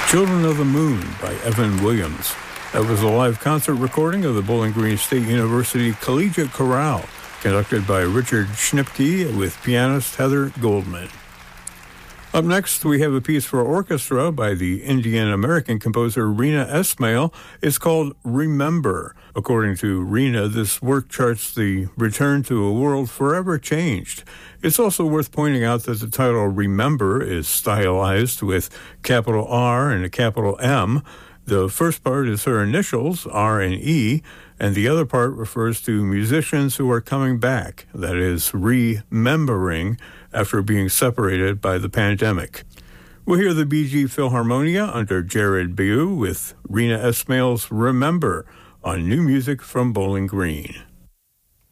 Children of the Moon by Evan Williams. That was a live concert recording of the Bowling Green State University Collegiate Chorale, conducted by Richard Schnipke with pianist Heather Goldman. Up next, we have a piece for orchestra by the Indian-American composer Rena Esmail. It's called Remember. According to Rena, this work charts the return to a world forever changed. It's also worth pointing out that the title Remember is stylized with capital R and a capital M. The first part is her initials, R and E, and the other part refers to musicians who are coming back, that is, remembering after being separated by the pandemic. We'll hear the BG Philharmonia under Jared Biu with Rena Esmail's Remember on New Music from Bowling Green.